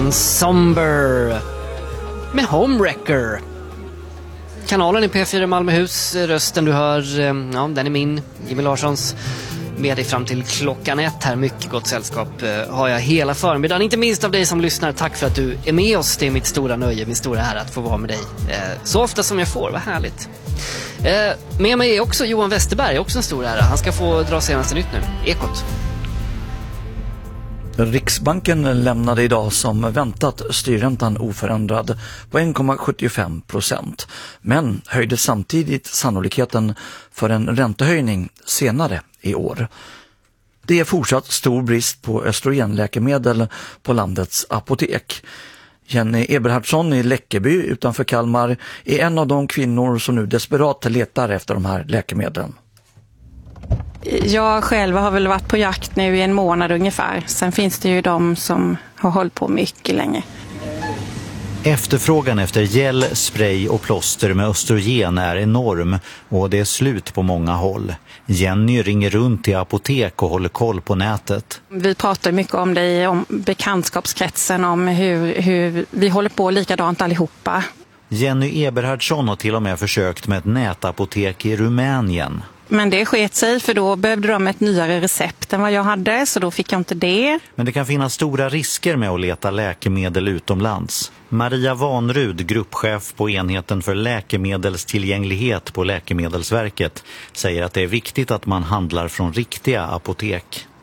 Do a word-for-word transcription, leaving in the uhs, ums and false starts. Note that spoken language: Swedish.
Somber med Homewrecker. Kanalen i P fyra Malmöhus, rösten du hör, ja, den är min, Jimmy Larssons, med dig fram till klockan ett här. Mycket gott sällskap eh, har jag hela förmiddagen, inte minst av dig som lyssnar. Tack för att du är med oss, det är mitt stora nöje, min stora ära att få vara med dig eh, så ofta som jag får, vad härligt. eh, Med mig är också Johan Westerberg, också en stor ära. Han ska få dra senaste nytt nu, Ekot. Riksbanken lämnade idag som väntat styrräntan oförändrad på en komma sjuttiofem procent, men höjde samtidigt sannolikheten för en räntehöjning senare i år. Det är fortsatt stor brist på östrogenläkemedel på landets apotek. Jenny Eberhardsson i Läckeby utanför Kalmar är en av de kvinnor som nu desperat letar efter de här läkemedlen. Jag själv har väl varit på jakt nu i en månad ungefär. Sen finns det ju de som har hållit på mycket länge. Efterfrågan efter gel, spray och plåster med östrogen är enorm och det är slut på många håll. Jenny ringer runt till apotek och håller koll på nätet. Vi pratar mycket om det i om bekantskapskretsen, om hur, hur vi håller på likadant allihopa. Jenny Eberhardsson har till och med försökt med ett nätapotek i Rumänien. Men det sket sig, för då behövde de ett nyare recept än vad jag hade, så då fick jag inte det. Men det kan finnas stora risker med att leta läkemedel utomlands. Maria Vanrud, gruppchef på enheten för läkemedelstillgänglighet på Läkemedelsverket, säger att det är viktigt att man handlar från riktiga apotek.